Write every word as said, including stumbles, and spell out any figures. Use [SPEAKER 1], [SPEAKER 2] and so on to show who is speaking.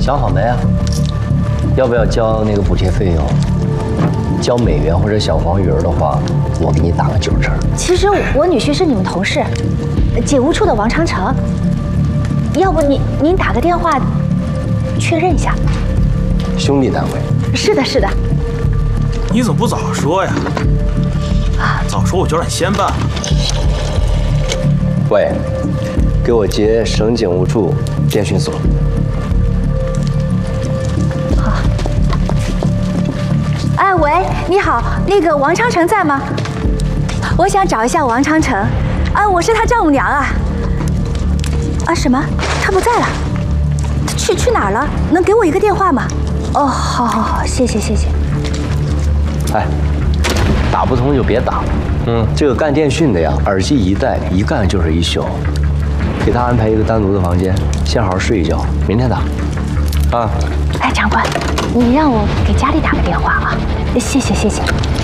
[SPEAKER 1] 想好没啊？要不要交那个补贴费用？交美元或者小黄鱼的话，我给你打个九折。
[SPEAKER 2] 其实我女婿是你们同事，警务处的王长城。要不您您打个电话确认一下。
[SPEAKER 1] 兄弟单位。
[SPEAKER 2] 是的，是的。
[SPEAKER 3] 你怎么不早说呀？啊，早说我就让你先办了。
[SPEAKER 1] 喂，给我接省警务处电讯所。
[SPEAKER 2] 好。哎，喂，你好，那个王长城在吗？我想找一下王长城。啊，我是他丈母娘啊。啊，什么？他不在了？他去去哪儿了？能给我一个电话吗？哦，好，好，好，谢谢，谢谢。
[SPEAKER 1] 哎，打不通就别打了。嗯，这个干电讯的呀，耳机一戴，一干就是一宿。给他安排一个单独的房间，先好好睡一觉，明天打。啊。
[SPEAKER 2] 哎，长官，你让我给家里打个电话啊，谢谢，谢谢。